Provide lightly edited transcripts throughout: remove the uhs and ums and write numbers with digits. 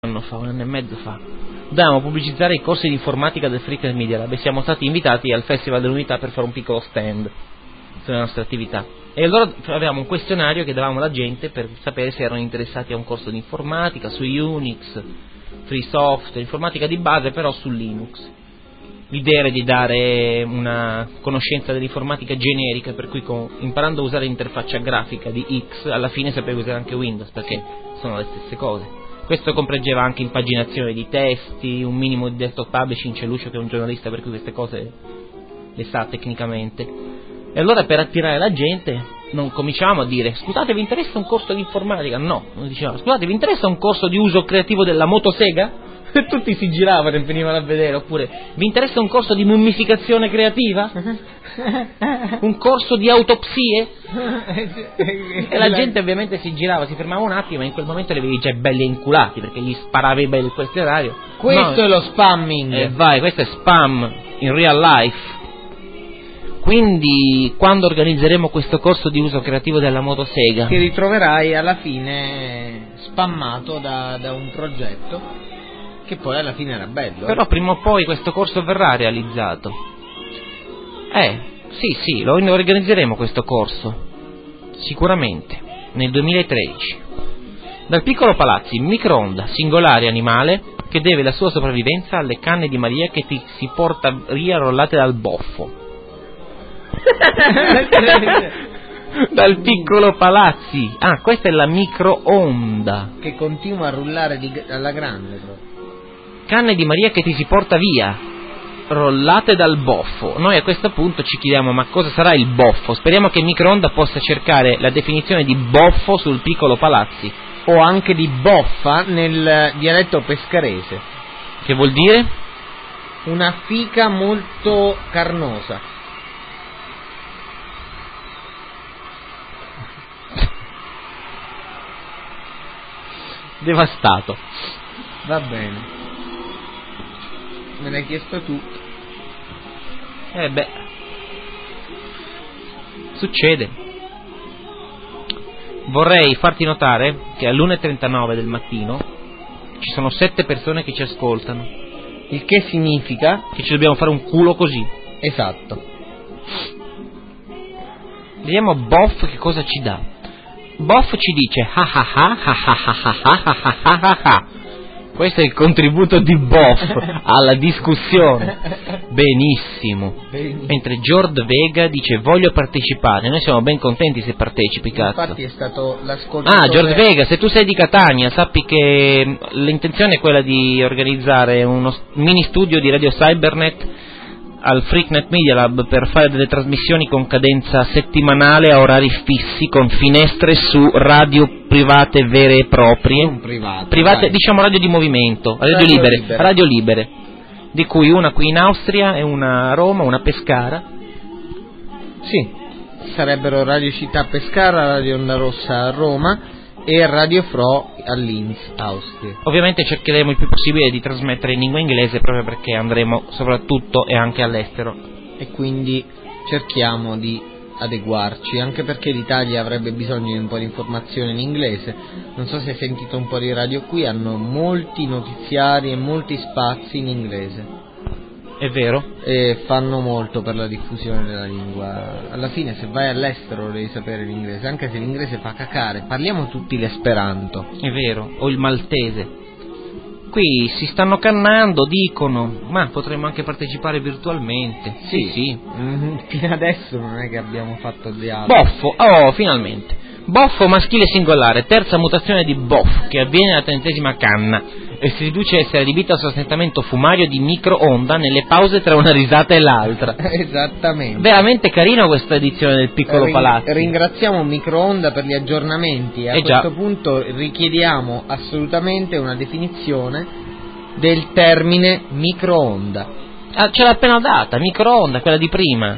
un anno e mezzo fa, dovevamo pubblicizzare i corsi di informatica del Freaknet Media Lab e siamo stati invitati al Festival dell'Unità per fare un piccolo stand sulle nostre attività. E allora avevamo un questionario che davamo alla gente per sapere se erano interessati a un corso di informatica su Unix, free software, informatica di base però su Linux. L'idea era di dare una conoscenza dell'informatica generica, per cui imparando a usare l'interfaccia grafica di X alla fine sapevi usare anche Windows, perché sono le stesse cose. Questo comprendeva anche impaginazione di testi, un minimo di desktop publishing. C'è Lucio che è un giornalista per cui queste cose le sa tecnicamente. E allora per attirare la gente non cominciavamo a dire scusate, vi interessa un corso di informatica? No, non dicevamo scusate, vi interessa un corso di uso creativo della motosega? E tutti si giravano e venivano a vedere. Oppure vi interessa un corso di mummificazione creativa? Un corso di autopsie? E la gente ovviamente si girava, si fermava un attimo e in quel momento li avevi già belli inculati perché gli sparavi bello il questionario. Questo è lo spamming. E vai, questo è spam in real life. Quindi quando organizzeremo questo corso di uso creativo della motosega ti ritroverai alla fine spammato da un progetto che poi alla fine era bello. Però prima o poi questo corso verrà realizzato. Sì, lo organizzeremo questo corso sicuramente nel 2013. Dal piccolo Palazzi, microonda singolare animale che deve la sua sopravvivenza alle canne di Maria che ti si porta via rollate dal boffo. Dal piccolo Palazzi. Questa è la microonda che continua a rullare alla grande proprio. Canne di Maria che ti si porta via rollate dal boffo. Noi a questo punto ci chiediamo ma cosa sarà il boffo. Speriamo che microonda possa cercare la definizione di boffo sul piccolo Palazzi, o anche di boffa nel dialetto pescarese, che vuol dire una fica molto carnosa. Devastato. Va bene, me l'hai chiesto tu. Succede. Vorrei farti notare che all'1:39 del mattino ci sono 7 persone che ci ascoltano, il che significa che ci dobbiamo fare un culo così. Esatto. Vediamo Boff che cosa ci dà. Boff ci dice questo è il contributo di Boff alla discussione. Benissimo. Mentre Jord Vega dice voglio partecipare. Noi siamo ben contenti se partecipi, cazzo. Infatti è stato l'ascoltatore. Jord Vega, se tu sei di Catania sappi che l'intenzione è quella di organizzare uno mini studio di Radio Cybernet al Freaknet Media Lab per fare delle trasmissioni con cadenza settimanale a orari fissi, con finestre su radio private vere e proprie. Non private, diciamo radio di movimento, radio libere, di cui una qui in Austria e una a Roma, una a Pescara. Sì, sarebbero Radio Città Pescara, Radio Onda Rossa a Roma e Radio Fro a Linz, Austria. Ovviamente cercheremo il più possibile di trasmettere in lingua inglese proprio perché andremo soprattutto e anche all'estero. E quindi cerchiamo di adeguarci, anche perché l'Italia avrebbe bisogno di un po' di informazione in inglese. Non so se hai sentito un po' di radio qui, hanno molti notiziari e molti spazi in inglese. È vero? E fanno molto per la diffusione della lingua. Alla fine se vai all'estero devi sapere l'inglese, anche se l'inglese fa cacare. Parliamo tutti l'esperanto. È vero, o il maltese. Qui si stanno cannando, dicono, ma potremmo anche partecipare virtualmente. Sì. Fino adesso non è che abbiamo fatto dialogo. Boffo, finalmente. Boffo maschile singolare, terza mutazione di Boff, che avviene alla 30ª canna e si riduce a essere adibita al sostentamento fumario di microonda nelle pause tra una risata e l'altra. Esattamente. Veramente carino questa edizione del piccolo Palazzo. Ringraziamo Microonda per gli aggiornamenti. A questo punto richiediamo assolutamente una definizione del termine microonda. Ce l'ha appena data, microonda, quella di prima.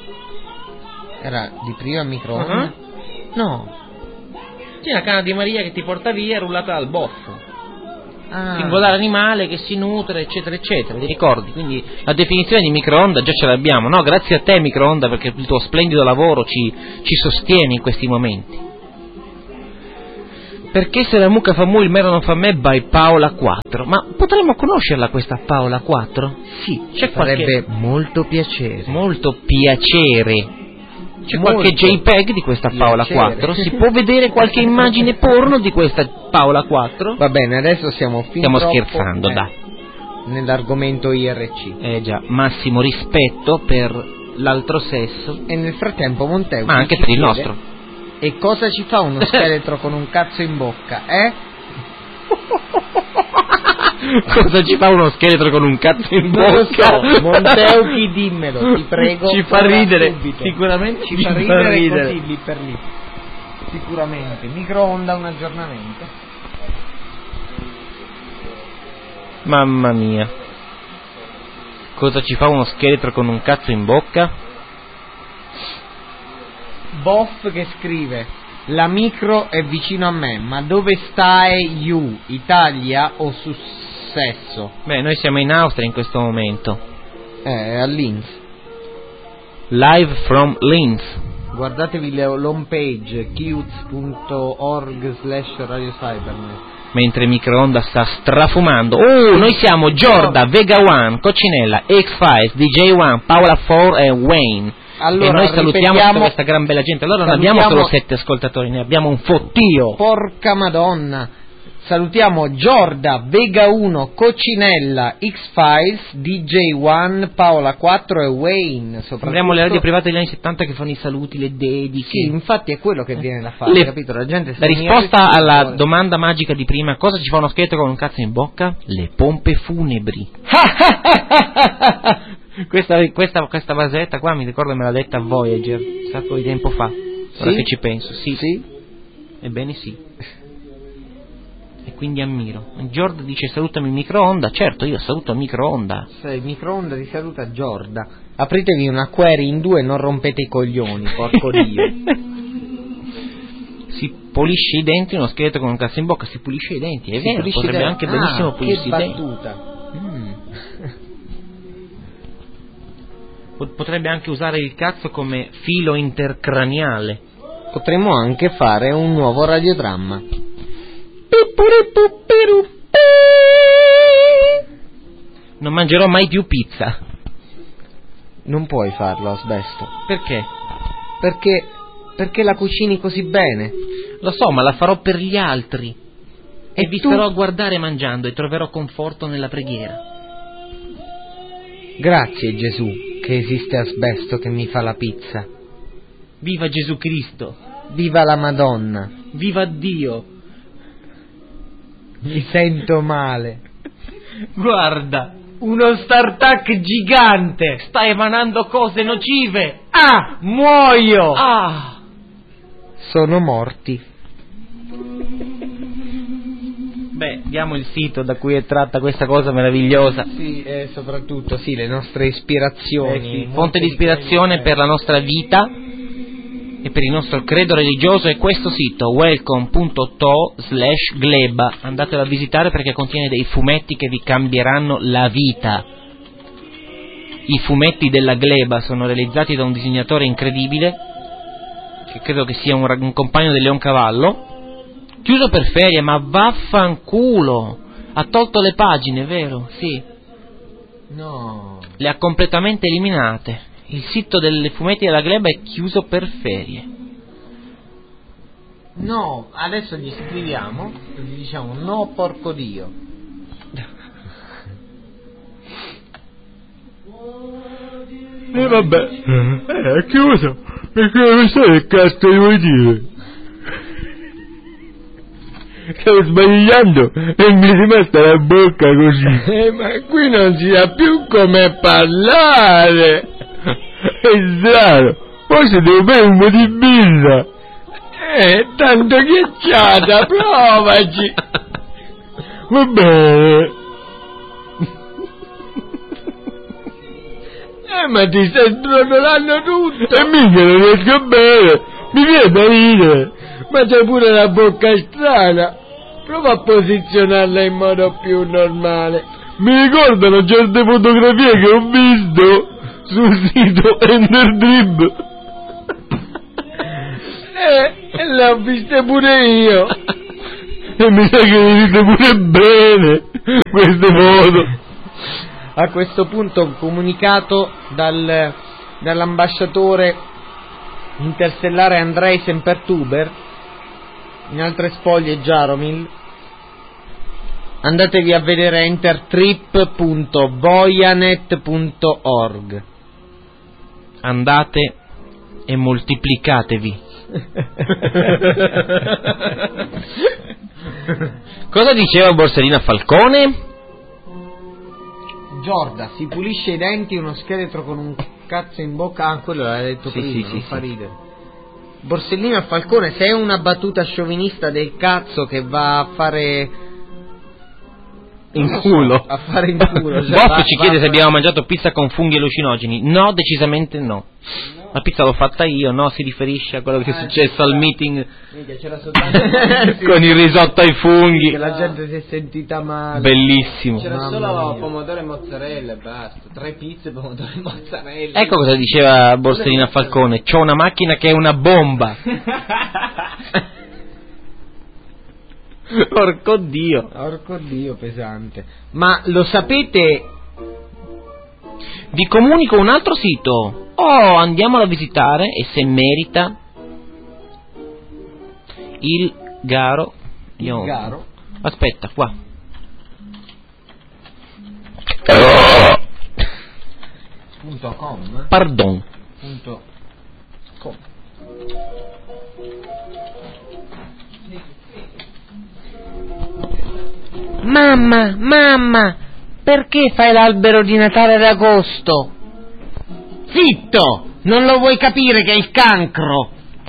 Era di prima microonda? No. C'è la canna di Maria che ti porta via rullata dal boffo. Singolare animale che si nutre, eccetera eccetera, ti ricordi? Quindi la definizione di microonda già ce l'abbiamo, no? Grazie a te microonda, perché il tuo splendido lavoro ci sostiene in questi momenti. Perché se la mucca fa mu il mero non fa me by Paola 4. Ma potremmo conoscerla questa Paola 4? Sì, c'è farebbe molto piacere. Molto piacere. C'è Molto qualche JPEG di questa Paola piacere. 4? Si può vedere qualche immagine porno di questa Paola 4? Va bene, adesso stiamo scherzando, dai. Nell'argomento IRC. Già, massimo rispetto per l'altro sesso. E nel frattempo Monteu, ma anche per il nostro. E cosa ci fa uno scheletro con un cazzo in bocca, Cosa ci fa uno scheletro con un cazzo in bocca? Non lo so, Monteu, dimmelo, ti prego. Ci fa ridere, subito. Sicuramente ci fa ridere così lì per lì. Sicuramente. Microonda, un aggiornamento. Mamma mia. Cosa ci fa uno scheletro con un cazzo in bocca? Boff che scrive: la micro è vicino a me, ma dove stai you? Italia o successo? Beh, noi siamo in Austria in questo momento. A Linz. Live from Linz. Guardatevi l'home page kiuz.org/Radio Cybernet. Mentre microonda sta strafumando. Noi siamo Giorda, Vega One, Coccinella, X-Files, DJ One, Paola 4 e Wayne. Allora, e noi salutiamo tutta questa gran bella gente. Allora non abbiamo solo 7 ascoltatori, ne abbiamo un fottio. Porca madonna. Salutiamo Giorda, Vega 1, Coccinella, X-Files, DJ One, Paola 4 e Wayne. Sembriamo le radio private degli anni 70 che fanno i saluti, le dediche. Sì, infatti è quello che viene da fare, capito? La gente la risposta alla domanda magica di prima: cosa ci fa uno scheletro con un cazzo in bocca? Le pompe funebri. Questa basetta qua mi ricordo me l'ha detta Voyager un sacco di tempo fa. Ora che ci penso, sì. Ebbene sì. E quindi ammiro. Giorda dice salutami microonda. Certo, io saluto microonda. Il microonda ti saluta Giorda. Apritevi una query in 2 e non rompete i coglioni, porco Dio. Si pulisce i denti uno scheletro con un cazzo in bocca. Si pulisce i denti, è vero. Potrebbe anche benissimo pulirsi i denti. Potrebbe anche usare il cazzo come filo intercraniale. Potremmo anche fare un nuovo radiodramma. Non mangerò mai più pizza. Non puoi farlo, Asbesto. Perché? Perché la cucini così bene. Lo so, ma la farò per gli altri. E vi starò a guardare mangiando e troverò conforto nella preghiera. Grazie Gesù che esiste Asbesto che mi fa la pizza. Viva Gesù Cristo. Viva la Madonna. Viva Dio. Mi sento male. Guarda, uno StarTac gigante sta emanando cose nocive. Muoio. Sono morti. Beh, diamo il sito da cui è tratta questa cosa meravigliosa. Sì, soprattutto le nostre ispirazioni. Fonte di ispirazione per la nostra vita e per il nostro credo religioso è questo sito, welcome.to/gleba. Andatelo a visitare perché contiene dei fumetti che vi cambieranno la vita. I fumetti della gleba sono realizzati da un disegnatore incredibile che credo che sia un compagno del Leoncavallo. Chiuso per ferie, ma vaffanculo! Ha tolto le pagine, vero? Sì. No. Le ha completamente eliminate. Il sito delle fumetti della gleba è chiuso per ferie. No, adesso gli scriviamo e gli diciamo no porco Dio. E vabbè, è chiuso. Perché non so che cazzo vuoi dire? Stavo sbagliando e mi è rimasta la bocca così. Ma qui non si sa più come parlare. È strano. Forse devo bere un po' di birra. Tanto ghiacciata, provaci. Va bene. Ma ti stai sbrodolando tutto. E mica non riesco a bere. Mi viene da ridere. Ma c'è pure la bocca strana. Prova a posizionarla in modo più normale. Mi ricordano certe fotografie che ho visto sul sito Enderdrib. Le ho viste pure io. E mi sa che dite pure bene queste foto. A questo punto comunicato dall'ambasciatore interstellare Andrei Sempertuber, in altre spoglie Jaromil, andatevi a vedere entertrip.voyanet.org. Andate e moltiplicatevi. Cosa diceva Borsellino a Falcone? Giorda, si pulisce i denti uno scheletro con un cazzo in bocca. Ah, quello l'ha detto prima, non fa ridere. Borsellino a Falcone, se è una battuta sciovinista del cazzo che va a fare in culo. A fare in culo. Boff ci chiede se abbiamo mangiato pizza con funghi allucinogeni. No, decisamente no. La pizza l'ho fatta io, no? Si riferisce a quello che è successo al meeting c'era soltanto con il risotto ai funghi. Che la gente si è sentita male. Bellissimo. C'era solo pomodoro e mozzarella e basta. 3 pizze, pomodoro e mozzarella. Ecco cosa diceva Borsellino a Falcone. C'ho una macchina che è una bomba. Porco Dio. Porco Dio, pesante. Ma lo sapete? Vi comunico un altro sito. Oh, andiamolo a visitare e se merita il Garo. Garo? Aspetta, qua. .com? Pardon. .com. Mamma, perché fai l'albero di Natale ad agosto? Zitto! Non lo vuoi capire che è il cancro?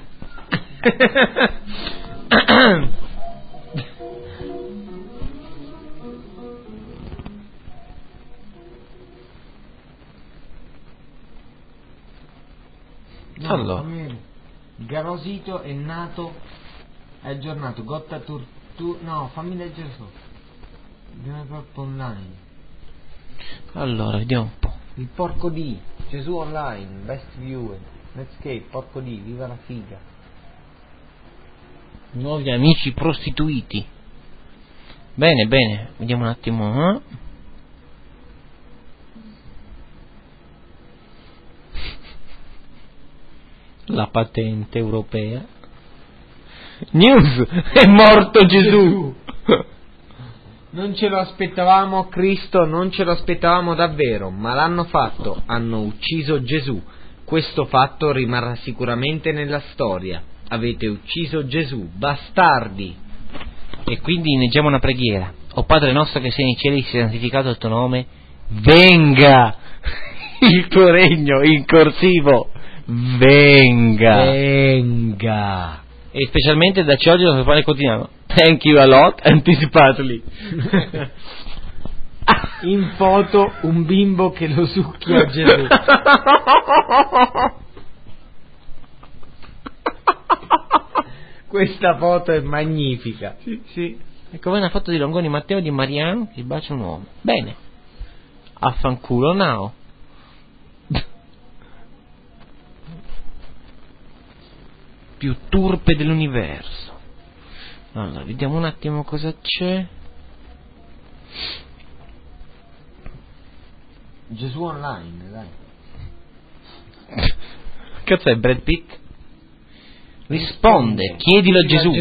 No, allora. Garosito è nato, è aggiornato, Gotta no, fammi leggere sotto. Online. Allora, vediamo un po'. Il porco di Gesù Online, Best Viewer, Netscape, porco di, viva la figa. Nuovi amici prostituiti. Bene, vediamo un attimo. La patente europea. News, è morto Gesù. Non ce lo aspettavamo, Cristo, non ce lo aspettavamo davvero, ma l'hanno fatto, hanno ucciso Gesù. Questo fatto rimarrà sicuramente nella storia. Avete ucciso Gesù, bastardi. E quindi leggiamo una preghiera. O Padre nostro che sei nei cieli, sia santificato il tuo nome, venga il tuo regno, in corsivo, venga. E specialmente da oggi lo fare continuiamo. Thank you a lot, anticipately. In foto un bimbo che lo succhia a Gesù. Questa foto è magnifica. Sì. Ecco voi una foto di Longoni Matteo di Mariano che bacia un uomo. Bene. Affanculo now. Più turpe dell'universo. Allora, vediamo un attimo cosa c'è. Gesù Online, dai. Cazzo è Brad Pitt? Risponde, chiedilo a Gesù.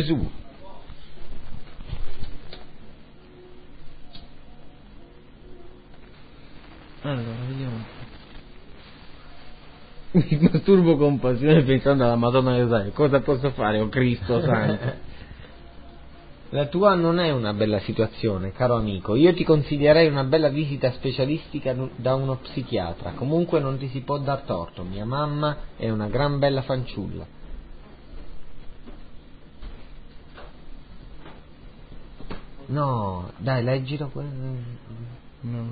Allora, vediamo un po'. Mi masturbo con passione pensando alla Madonna del Rosario. Cosa posso fare, o Cristo santo? La tua non è una bella situazione, caro amico. Io ti consiglierei una bella visita specialistica da uno psichiatra. Comunque non ti si può dar torto. Mia mamma è una gran bella fanciulla. No, dai, leggilo. No.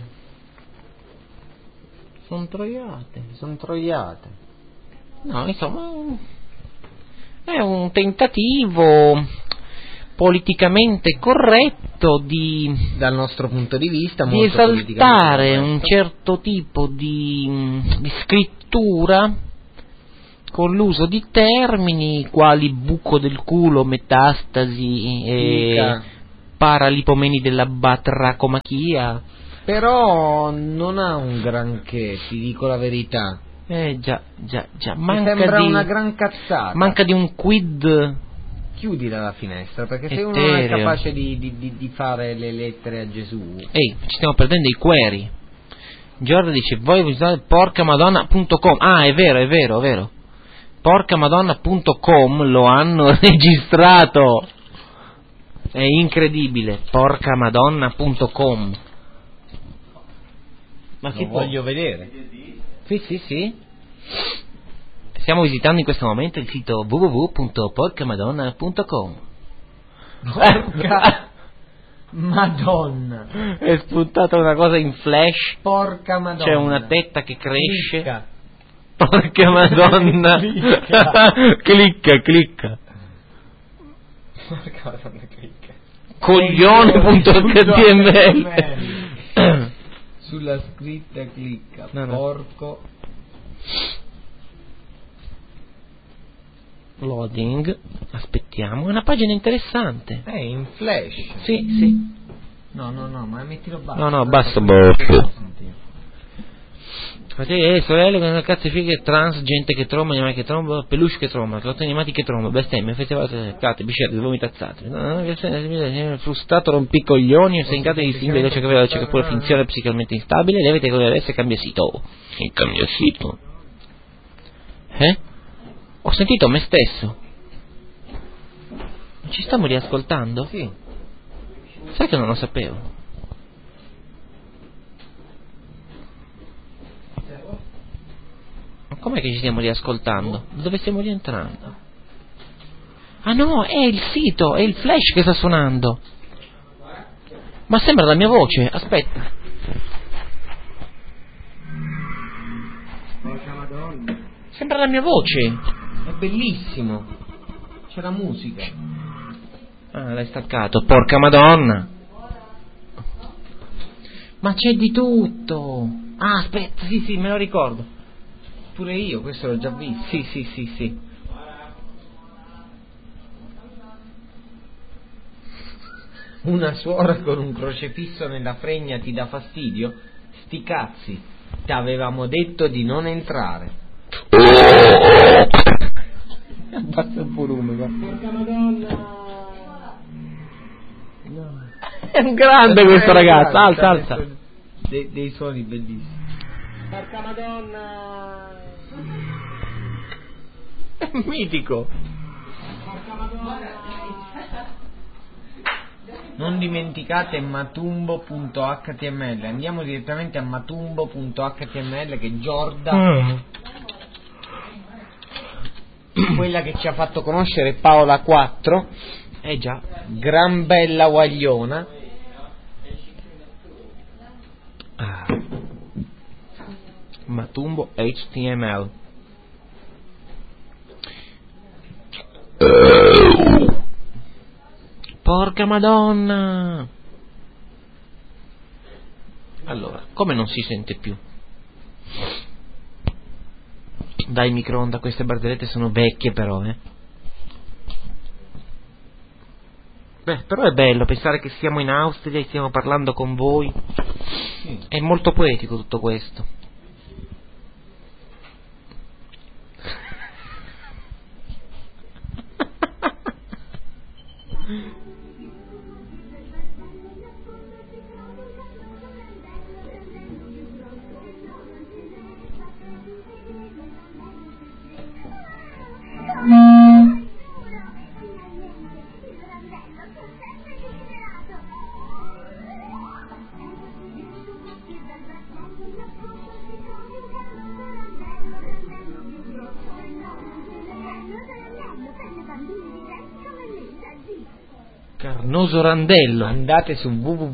Sono troiate. No, insomma, è un tentativo politicamente corretto dal nostro punto di vista, di molto esaltare un certo tipo di scrittura con l'uso di termini quali buco del culo, metastasi e paralipomeni della batracomachia. Però non ha un granché, ti dico la verità. Già. Mi sembra una gran cazzata. Manca di un quid. Chiudila la finestra, perché se etereo. uno non è capace di fare le lettere a Gesù. Ehi, ci stiamo perdendo i query. Giorgio dice, voi visitate porcamadonna.com. Ah, è vero. Porcamadonna.com lo hanno registrato. È incredibile. Porcamadonna.com. Ma Lo voglio vedere. Sì. Stiamo visitando in questo momento il sito www.porcamadonna.com. Porca Madonna. È spuntata una cosa in flash. Porca Madonna. C'è una tetta che cresce. Clicca. Porca Madonna. Clicca. Porca Madonna, clicca. Coglione.html. Sulla scritta clicca. No. Porco. Loading. Aspettiamo. È una pagina interessante. È in flash. Sì. No, ma mettilo basso. No, basso. Sorelle con cazzo fighe trans, gente che tromba, animali che tromba, peluche che tromba, cartoni animati che tromba, bestemmie, festival, carte, biciclette, vomitazzate, frustrato, rompicoglioni, segnate di simboli, c'è che pure finzione psicalmente instabile, levate con adesso e cambia sito. E cambia sito. Ho sentito me stesso. Ci stiamo riascoltando? Sì. Sai che non lo sapevo. Ma com'è che ci stiamo riascoltando? Dove stiamo rientrando? Ah no, è il sito, è il flash che sta suonando. Ma sembra la mia voce, aspetta. Porca Madonna. Sembra la mia voce. È bellissimo. C'è la musica. Ah, l'hai staccato, porca Madonna. Ma c'è di tutto. Ah, aspetta, sì, me lo ricordo. Pure io, questo l'ho già visto. Sì. Una suora con un crocefisso nella fregna ti dà fastidio? Sti cazzi, ti avevamo detto di non entrare. Abbassa il volume, va. Porca Madonna. No. È un grande questo ragazzo, alza. Dei suoni bellissimi. Porca Madonna. È mitico. Porca Madonna. Non dimenticate matumbo.html. Andiamo direttamente a matumbo.html, che Giorda, quella che ci ha fatto conoscere Paola 4. Già. Gran bella guagliona. Matumbo HTML. Porca Madonna. Allora, come non si sente più? Dai, microonda, queste barzellette sono vecchie però, Beh, però è bello pensare che siamo in Austria e stiamo parlando con voi. Sì. È molto poetico tutto questo. Carnoso Randello. Andate su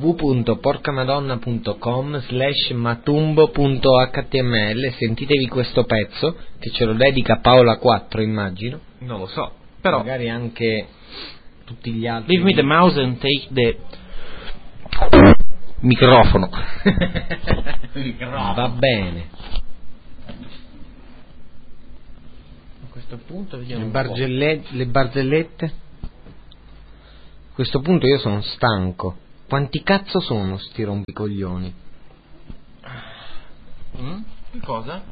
www.porcamadonna.com/matumbo.html, sentitevi questo pezzo che ce lo dedica Paola 4, immagino. Non lo so, però magari anche tutti gli altri. Give me the mouse and take the microfono. Va bene. questo punto vediamo le barzellette. A questo punto io sono stanco. Quanti cazzo sono sti rompicoglioni? Che cosa?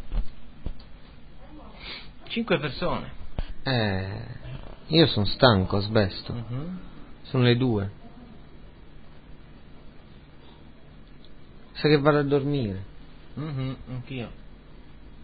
5 persone. Io sono stanco, sbesto. Sono le 2. Sai che vado a dormire. Anch'io.